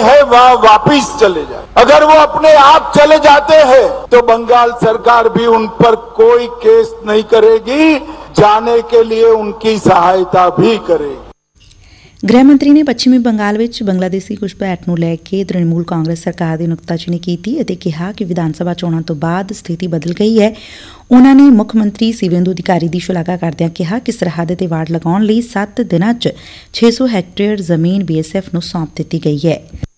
हैं वहां वापिस चले जाए। अगर वो अपने आप चले जाते हैं तो बंगाल सरकार भी उन पर कोई केस नहीं करेगी, जाने के लिए उनकी सहायता भी करेगी। गृह मंत्री ने पश्चिमी बंगाल ਵਿੱਚ ਬੰਗਲਾਦੇਸ਼ੀ ਘੁਸਪੈਠ ਨੂੰ ਲੈ ਕੇ ਤ੍ਰਿਣਮੂਲ ਕਾਂਗਰਸ ਸਰਕਾਰ ਦੀ ਨੁਕਤਾਚੀਨੀ ਕੀਤੀ ਅਤੇ ਕਿਹਾ ਕਿ ਵਿਧਾਨ ਸਭਾ ਚੋਣਾਂ ਤੋਂ ਬਾਅਦ ਸਥਿਤੀ ਬਦਲ ਗਈ ਹੈ। ਉਨ੍ਹਾਂ ਨੇ ਮੁੱਖ ਮੰਤਰੀ ਸਿਵੇਂਦੂ ਅਧਿਕਾਰੀ ਦੀ ਸ਼ਲਾਘਾ ਕਰਦਿਆਂ ਕਿਹਾ ਕਿ ਸਰਹੱਦ ਤੇ ਵਾੜ ਲਗਾਉਣ ਲਈ 7 ਦਿਨਾਂ 'ਚ 600 ਹੈਕਟੇਅਰ ਜ਼ਮੀਨ BSF ਨੂੰ ਸੌਂਪ ਦਿੱਤੀ ਗਈ ਹੈ।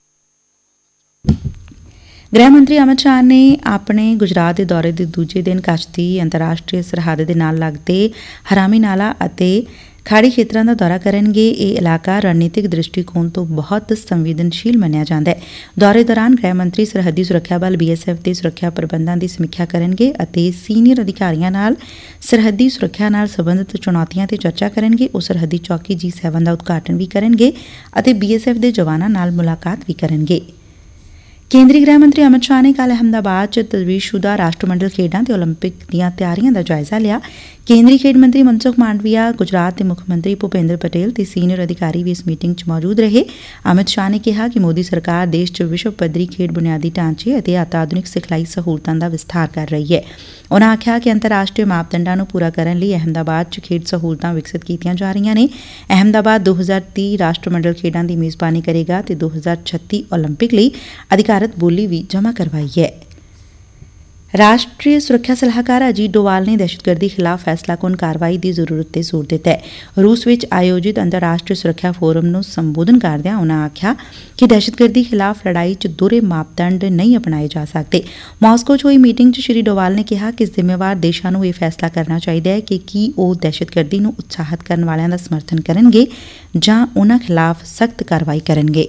ਗ੍ਰਹਿ ਮੰਤਰੀ ਅਮਿਤ ਸ਼ਾਹ ਨੇ ਆਪਣੇ ਗੁਜਰਾਤ ਦੇ ਦੌਰੇ ਦੇ ਦੂਜੇ ਦਿਨ ਕੱਛ ਦੀ ਅੰਤਰਰਾਸ਼ਟਰੀ ਸਰਹੱਦ ਦੇ ਨਾਲ ਲੱਗਦੇ ਹਰਾਮੀ ਨਾਲਾ ਅਤੇ ਖਾੜੀ ਖੇਤਰਾਂ ਦਾ ਦੌਰਾ ਕਰਨਗੇ। ਇਹ ਇਲਾਕਾ ਰਣਨੀਤਿਕ ਦ੍ਰਿਸ਼ਟੀਕੋਣ ਤੋਂ ਬਹੁਤ ਸੰਵੇਦਨਸ਼ੀਲ ਮੰਨਿਆ ਜਾਂਦਾ ਹੈ। ਦੌਰੇ ਦੌਰਾਨ ਗ੍ਰਹਿ ਮੰਤਰੀ ਸਰਹੱਦੀ ਸੁਰੱਖਿਆ ਬਲ BSF ਦੇ ਸੁਰੱਖਿਆ ਪ੍ਰਬੰਧਾਂ ਦੀ ਸਮੀਖਿਆ ਕਰਨਗੇ ਅਤੇ ਸੀਨੀਅਰ ਅਧਿਕਾਰੀਆਂ ਨਾਲ ਸਰਹੱਦੀ ਸੁਰੱਖਿਆ ਨਾਲ ਸੰਬੰਧਿਤ ਚੁਣੌਤੀਆਂ ਤੇ ਚਰਚਾ ਕਰਨਗੇ। ਉਹ ਸਰਹੱਦੀ ਚੌਕੀ G7 ਦਾ ਉਦਘਾਟਨ ਵੀ ਕਰਨਗੇ ਅਤੇ BSF ਦੇ ਜਵਾਨਾਂ ਨਾਲ ਮੁਲਾਕਾਤ ਵੀ ਕਰਨਗੇ। ਕੇਂਦਰੀ ਗ੍ਰਹਿ ਮੰਤਰੀ ਅਮਿਤ ਸ਼ਾਹ ਨੇ ਕੱਲ੍ਹ ਅਹਿਮਦਾਬਾਦ 'ਚ ਤਜਵੀਜ਼ਸ਼ੁਦਾ ਰਾਸ਼ਟਰਮੰਡਲ ਖੇਡਾਂ ਤੇ ਓਲੰਪਿਕ ਦੀਆਂ ਤਿਆਰੀਆਂ ਦਾ ਜਾਇਜ਼ਾ ਲਿਆ। ਕੇਂਦਰੀ ਖੇਡ ਮੰਤਰੀ ਮਨਸੁਖ ਮਾਂਡਵੀਆ, ਗੁਜਰਾਤ ਦੇ ਮੁੱਖ ਮੰਤਰੀ ਭੁਪੇਂਦਰ ਪਟੇਲ ਤੇ ਸੀਨੀਅਰ ਅਧਿਕਾਰੀ ਵੀ ਇਸ ਮੀਟਿੰਗ 'ਚ ਮੌਜੂਦ ਰਹੇ। ਅਮਿਤ ਸ਼ਾਹ ਨੇ ਕਿਹਾ ਕਿ ਮੋਦੀ ਸਰਕਾਰ ਦੇਸ਼ 'ਚ ਵਿਸ਼ਵ ਪੱਧਰੀ ਖੇਡ ਬੁਨਿਆਦੀ ਢਾਂਚੇ ਅਤੇ ਅਤਿਆਧੁਨਿਕ ਸਿਖਲਾਈ ਸਹੂਲਤਾਂ ਦਾ ਵਿਸਥਾਰ ਕਰ ਰਹੀ ਹੈ। ਉਨ੍ਹਾਂ ਆਖਿਆ ਕਿ ਅੰਤਰਰਾਸ਼ਟਰੀ ਮਾਪਦੰਡਾਂ ਨੂੰ ਪੂਰਾ ਕਰਨ ਲਈ ਅਹਿਮਦਾਬਾਦ 'ਚ ਖੇਡ ਸਹੂਲਤਾਂ ਵਿਕਸਿਤ ਕੀਤੀਆਂ ਜਾ ਰਹੀਆਂ ਨੇ। ਅਹਿਮਦਾਬਾਦ 2030 ਰਾਸ਼ਟਰਮੰਡਲ ਖੇਡਾਂ ਦੀ ਮੇਜ਼ਬਾਨੀ ਕਰੇਗਾ ਤੇ 2036 ਓਲੰਪਿਕ ਲਈ ਅਧਿਕਾਰਤ ਬੋਲੀ ਵੀ ਜਮ੍ਹਾਂ ਕਰਵਾਈ ਹੈ। ਰਾਸ਼ਟਰੀ ਸੁਰੱਖਿਆ ਸਲਾਹਕਾਰ ਅਜੀਤ ਡੋਵਾਲ ਨੇ ਦਹਿਸ਼ਤਗਰਦੀ ਖਿਲਾਫ਼ ਫੈਸਲਾਕੁੰਨ ਕਾਰਵਾਈ ਦੀ ਜ਼ਰੂਰਤ ਤੇ ਜ਼ੋਰ ਦਿੱਤਾ ਹੈ। ਰੂਸ ਵਿੱਚ ਆਯੋਜਿਤ ਅੰਤਰਰਾਸ਼ਟਰੀ ਸੁਰੱਖਿਆ ਫੋਰਮ ਨੂੰ ਸੰਬੋਧਨ ਕਰਦਿਆਂ ਉਨ੍ਹਾਂ ਆਖਿਆ ਕਿ ਦਹਿਸ਼ਤਗਰਦੀ ਖਿਲਾਫ਼ ਲੜਾਈ 'ਚ ਦੋਹਰੇ ਮਾਪਦੰਡ ਨਹੀਂ ਅਪਣਾਏ ਜਾ ਸਕਦੇ। ਮਾਸਕੋ 'ਚ ਹੋਈ ਮੀਟਿੰਗ 'ਚ ਸ੍ਰੀ ਡੋਵਾਲ ਨੇ ਕਿਹਾ ਕਿ ਜ਼ਿੰਮੇਵਾਰ ਦੇਸ਼ਾਂ ਨੂੰ ਇਹ ਫੈਸਲਾ ਕਰਨਾ ਚਾਹੀਦਾ ਹੈ ਕਿ ਕੀ ਉਹ ਦਹਿਸ਼ਤਗਰਦੀ ਨੂੰ ਉਤਸ਼ਾਹਿਤ ਕਰਨ ਵਾਲਿਆਂ ਦਾ ਸਮਰਥਨ ਕਰਨਗੇ ਜਾਂ ਉਨ੍ਹਾਂ ਖਿਲਾਫ਼ ਸਖਤ ਕਾਰਵਾਈ ਕਰਨਗੇ।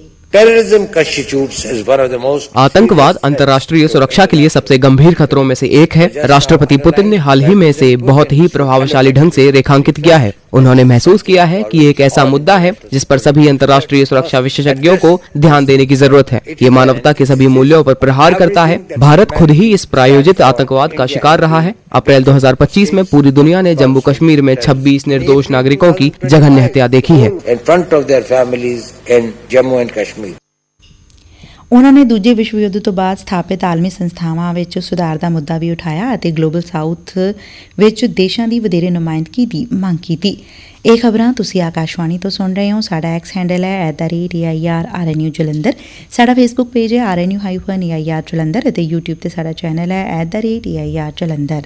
आतंकवाद अंतर्राष्ट्रीय सुरक्षा के लिए सबसे गंभीर खतरों में से एक है। राष्ट्रपति पुतिन ने हाल ही में इसे बहुत ही प्रभावशाली ढंग से रेखांकित किया है। उन्होंने महसूस किया है कि ये एक ऐसा मुद्दा है जिस पर सभी अंतर्राष्ट्रीय सुरक्षा विशेषज्ञों को ध्यान देने की जरूरत है। ये मानवता के सभी मूल्यों पर प्रहार करता है। भारत खुद ही इस प्रायोजित आतंकवाद का शिकार रहा है। अप्रैल 2025 में पूरी दुनिया ने जम्मू कश्मीर में 26 निर्दोष नागरिकों की जघन्य हत्या देखी है। ਉਨ੍ਹਾਂ ਨੇ ਦੂਜੇ ਵਿਸ਼ਵ ਯੁੱਧ ਤੋਂ ਬਾਅਦ ਸਥਾਪਿਤ ਆਲਮੀ ਸੰਸਥਾਵਾਂ ਵਿੱਚ ਸੁਧਾਰ ਦਾ ਮੁੱਦਾ ਵੀ ਉਠਾਇਆ ਅਤੇ ਗਲੋਬਲ ਸਾਊਥ ਵਿੱਚ ਦੇਸ਼ਾਂ ਦੀ ਵਧੇਰੇ ਨੁਮਾਇੰਦਗੀ ਦੀ ਮੰਗ ਕੀਤੀ। ਇਹ ਖਬਰਾਂ ਤੁਸੀਂ ਆਕਾਸ਼ਵਾਣੀ ਤੋਂ ਸੁਣ ਰਹੇ ਹੋ। ਸਾਡਾ ਐਕਸ ਹੈਂਡਲ ਹੈ @AIRRNU ਜਲੰਧਰ। ਸਾਡਾ ਫੇਸਬੁੱਕ ਪੇਜ ਹੈ RNU-AIR ਜਲੰਧਰ ਅਤੇ YouTube ਤੇ ਸਾਡਾ ਚੈਨਲ ਹੈ @AIR Jalandhar.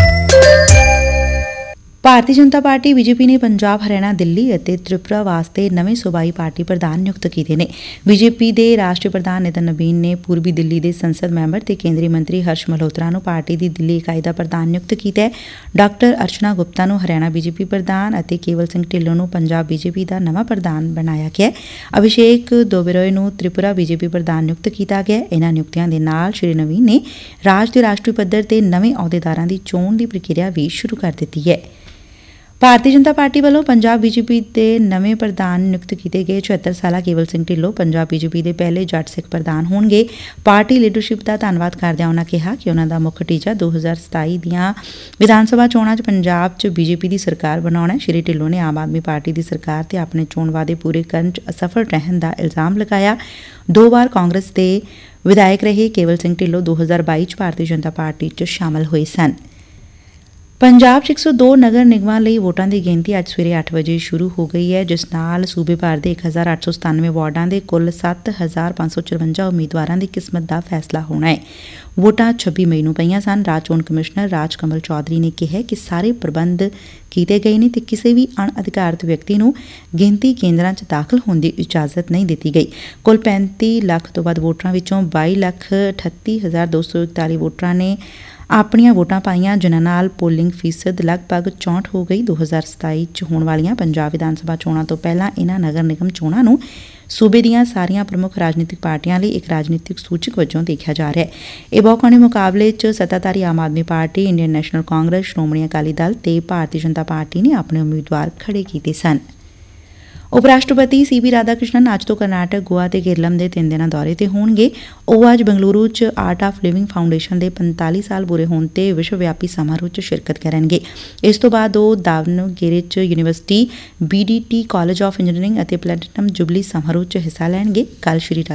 Bharatiya Janata party BJP ਨੇ ਪੰਜਾਬ, ਹਰਿਆਣਾ, ਦਿੱਲੀ ਅਤੇ ਤ੍ਰਿਪੁਰਾ ਵਾਸਤੇ ਨਵੇਂ ਸੂਬਾਈ ਪਾਰਟੀ ਪ੍ਰਧਾਨ ਨਿਯੁਕਤ ਕੀਤੇ ਨੇ। BJP ਦੇ ਰਾਸ਼ਟਰੀ ਪ੍ਰਧਾਨ ਨਿਤਿਨ ਨਬੀਨ ਨੇ ਪੂਰਬੀ ਦਿੱਲੀ ਦੇ ਸੰਸਦ ਮੈਂਬਰ ਤੇ ਕੇਂਦਰੀ ਮੰਤਰੀ ਹਰਸ਼ ਮਲਹੋਤਰਾ ਨੂੰ ਪਾਰਟੀ ਦੀ ਦਿੱਲੀ ਇਕਾਈ ਦਾ ਪ੍ਰਧਾਨ ਨਿਯੁਕਤ ਕੀਤਾ ਹੈ। ਡਾਕਟਰ ਅਰਚਨਾ ਗੁਪਤਾ ਨੂੰ ਹਰਿਆਣਾ BJP ਪ੍ਰਧਾਨ ਅਤੇ ਕੇਵਲ ਸਿੰਘ ਢਿੱਲੋਂ ਨੂੰ ਪੰਜਾਬ BJP ਦਾ ਨਵਾਂ ਪ੍ਰਧਾਨ ਬਣਾਇਆ ਗਿਆ ਹੈ। ਅਭਿਸ਼ੇਕ ਦੋਬਰੋਏ ਨੂੰ ਤ੍ਰਿਪੁਰਾ BJP ਪ੍ਰਧਾਨ ਨਿਯੁਕਤ ਕੀਤਾ ਗਿਆ। ਇਹਨਾਂ ਨਿਯੁਕਤੀਆਂ ਦੇ ਨਾਲ ਸ਼੍ਰੀ ਨਵੀਨ ਨੇ ਰਾਜ ਦੇ ਰਾਸ਼ਟਰੀ ਪੱਧਰ ਤੇ ਨਵੇਂ ਅਹੁਦੇਦਾਰਾਂ ਦੀ ਚੋਣ ਦੀ ਪ੍ਰਕਿਰਿਆ ਵੀ ਸ਼ੁਰੂ ਕਰ ਦਿੱਤੀ ਹੈ। ਭਾਰਤੀ ਜਨਤਾ ਪਾਰਟੀ ਵੱਲੋਂ ਪੰਜਾਬ BJP ਦੇ ਨਵੇਂ ਪ੍ਰਧਾਨ ਨਿਯੁਕਤ ਕੀਤੇ ਗਏ 74 ਸਾਲਾ ਕੇਵਲ ਸਿੰਘ ਢਿੱਲੋਂ ਪੰਜਾਬ BJP ਦੇ ਪਹਿਲੇ ਜੱਟ ਸਿੱਖ ਪ੍ਰਧਾਨ ਹੋਣਗੇ। ਪਾਰਟੀ ਲੀਡਰਸ਼ਿਪ ਦਾ ਧੰਨਵਾਦ ਕਰਦਿਆਂ ਉਨ੍ਹਾਂ ਕਿਹਾ ਕਿ ਉਨ੍ਹਾਂ ਦਾ ਮੁੱਖ ਟੀਚਾ 2027 ਦੀਆਂ ਵਿਧਾਨ ਸਭਾ ਚੋਣਾਂ 'ਚ ਪੰਜਾਬ 'ਚ BJP ਦੀ ਸਰਕਾਰ ਬਣਾਉਣਾ ਹੈ। ਸ਼੍ਰੀ ਢਿੱਲੋਂ ਨੇ ਆਮ ਆਦਮੀ ਪਾਰਟੀ ਦੀ ਸਰਕਾਰ ਤੇ ਆਪਣੇ ਚੋਣ ਵਾਅਦੇ ਪੂਰੇ ਕਰਨ 'ਚ ਅਸਫਲ ਰਹਿਣ ਦਾ ਇਲਜ਼ਾਮ ਲਗਾਇਆ। 2 ਵਾਰ ਕਾਂਗਰਸ ਦੇ ਵਿਧਾਇਕ ਰਹੇ ਕੇਵਲ ਸਿੰਘ ਢਿੱਲੋਂ 2022 'ਚ ਭਾਰਤੀ ਜਨਤਾ ਪਾਰਟੀ 'ਚ ਸ਼ਾਮਲ ਹੋਏ ਸਨ। ਪੰਜਾਬ 'ਚ 102 ਨਗਰ ਨਿਗਮਾਂ ਲਈ ਵੋਟਾਂ ਦੀ ਗਿਣਤੀ ਅੱਜ ਸਵੇਰੇ 8 ਵਜੇ ਸ਼ੁਰੂ ਹੋ ਗਈ ਹੈ, ਜਿਸ ਨਾਲ ਸੂਬੇ ਭਰ ਦੇ 1897 ਵਾਰਡਾਂ ਦੇ ਕੁੱਲ 7554 ਉਮੀਦਵਾਰਾਂ ਦੀ ਕਿਸਮਤ ਦਾ ਫੈਸਲਾ ਹੋਣਾ ਹੈ। ਵੋਟਾਂ 26 ਮਈ ਨੂੰ ਪਈਆਂ ਸਨ। ਰਾਜ ਚੋਣ ਕਮਿਸ਼ਨਰ ਰਾਜ ਕਮਲ ਚੌਧਰੀ ਨੇ ਕਿਹਾ ਕਿ ਸਾਰੇ ਪ੍ਰਬੰਧ ਕੀਤੇ ਗਏ ਨੇ ਤੇ ਕਿਸੇ ਵੀ ਅਣਅਧਿਕਾਰਤ ਵਿਅਕਤੀ ਨੂੰ ਗਿਣਤੀ ਕੇਂਦਰਾਂ 'ਚ ਦਾਖਲ ਹੋਣ ਦੀ ਇਜਾਜ਼ਤ ਨਹੀਂ ਦਿੱਤੀ ਗਈ। ਕੁੱਲ 35 ਲੱਖ ਤੋਂ ਵੱਧ ਵੋਟਰਾਂ ਵਿੱਚੋਂ 22,38,241 ਵੋਟਰਾਂ ਨੇ ਆਪਣੀਆਂ ਵੋਟਾਂ ਪਾਈਆਂ, ਜਿਨ੍ਹਾਂ ਨਾਲ ਪੋਲਿੰਗ ਫੀਸਦ ਲਗਭਗ 64 ਹੋ ਗਈ। 2027 'ਚ ਹੋਣ ਵਾਲੀਆਂ ਪੰਜਾਬ ਵਿਧਾਨ ਸਭਾ ਚੋਣਾਂ ਤੋਂ ਪਹਿਲਾਂ ਇਹਨਾਂ ਨਗਰ ਨਿਗਮ ਚੋਣਾਂ ਨੂੰ ਸੂਬੇ ਦੀਆਂ ਸਾਰੀਆਂ ਪ੍ਰਮੁੱਖ ਰਾਜਨੀਤਿਕ ਪਾਰਟੀਆਂ ਲਈ ਇੱਕ ਰਾਜਨੀਤਿਕ ਸੂਚਕ ਵਜੋਂ ਦੇਖਿਆ ਜਾ ਰਿਹਾ ਹੈ। ਇਹ ਬਹੁਕੌਮੀ ਮੁਕਾਬਲੇ 'ਚ ਸੱਤਾਧਾਰੀ Aam Aadmi party, Indian national Congress, Shiromani Akali Dal ਤੇ ਭਾਰਤੀ ਜਨਤਾ ਪਾਰਟੀ ਨੇ ਆਪਣੇ ਉਮੀਦਵਾਰ ਖੜੇ ਕੀਤੇ ਸਨ। ਉਪ ਰਾਸ਼ਟਰਪਤੀ CP ਰਾਧਾਕ੍ਰਿਸ਼ਨਨ ਅੱਜ ਤੋਂ ਕਰਨਾਟਕ, ਗੋਆ ਤੇ ਕੇਰਲਮ ਦੇ 3 ਦਿਨਾਂ ਦੌਰੇ ਤੇ ਹੋਣਗੇ। ਉਹ ਅੱਜ ਬੰਗਲੁਰੂ 'ਚ ਆਰਟ ਆਫ ਲਿਵਿੰਗ ਫਾਊਂਡੇਸ਼ਨ ਦੇ 45 ਸਾਲ ਪੂਰੇ ਹੋਣ ਤੇ ਵਿਸ਼ਵ ਵਿਆਪੀ ਸਮਾਰੋਹ 'ਚ ਸ਼ਿਰਕਤ ਕਰਨਗੇ। ਇਸ ਤੋਂ ਬਾਅਦ ਉਹ ਦਾਵਨਗੇਰੇ 'ਚ university, BDT college of engineering ਅਤੇ ਪਲੈਟੀਨਮ ਜੁਬਲੀ ਸਮਾਰੋਹ 'ਚ ਹਿੱਸਾ ਲੈਣਗੇ। ਕੱਲ੍ਹ ਸ਼੍ਰੀ